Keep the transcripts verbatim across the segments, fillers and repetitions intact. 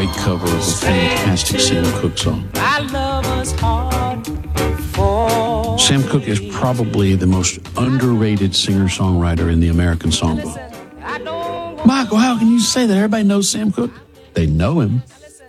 great cover of a fantastic Sam Cooke song. Sam Cooke is probably the most underrated singer-songwriter in the American songbook. Michael, how can you say that? Everybody knows Sam Cooke. They know him.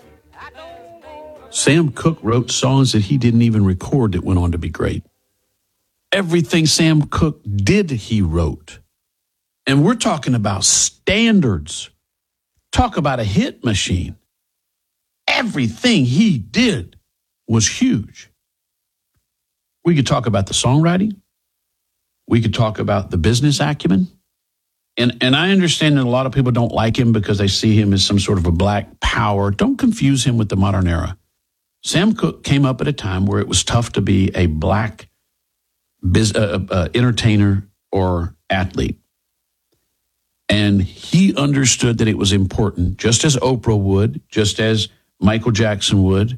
Sam Cooke wrote songs that he didn't even record that went on to be great. Everything Sam Cooke did, he wrote. And we're talking about standards. Talk about a hit machine. Everything he did was huge. We could talk about the songwriting. We could talk about the business acumen. And and I understand that a lot of people don't like him because they see him as some sort of a black power. Don't confuse him with the modern era. Sam Cooke came up at a time where it was tough to be a black biz, uh, uh, entertainer or athlete. And he understood that it was important, just as Oprah would, just as Michael Jackson would,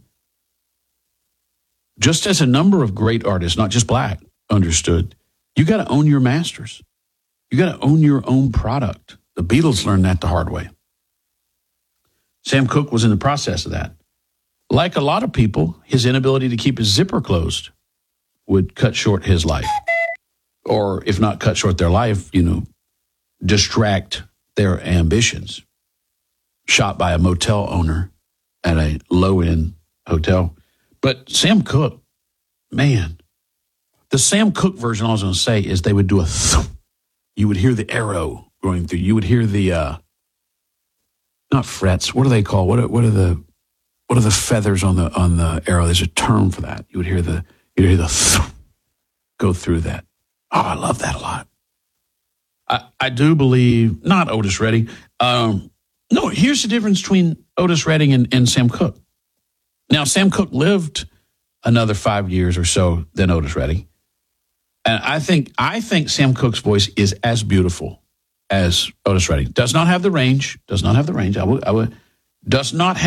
just as a number of great artists, not just black, understood. You got to own your masters. You got to own your own product. The Beatles learned that the hard way. Sam Cooke was in the process of that. Like a lot of people, his inability to keep his zipper closed would cut short his life. Or if not cut short their life, you know, distract their ambitions. Shot by a motel owner at a low-end hotel. But Sam Cooke, man, the Sam Cooke version, all I was going to say is they would do a thump. You would hear the arrow going through. You would hear the, uh, not frets. What do they call? What are, what are the, what are the feathers on the on the arrow? There's a term for that. You would hear the, you would hear the thump go through that. Oh, I love that a lot. I, I do believe, not Otis Redding. Um, no, here's the difference between Otis Redding and, and Sam Cooke. Now, Sam Cooke lived another five years or so than Otis Redding. And I think I think Sam Cooke's voice is as beautiful as Otis Redding. Does not have the range. Does not have the range. I would. I would. Does not have.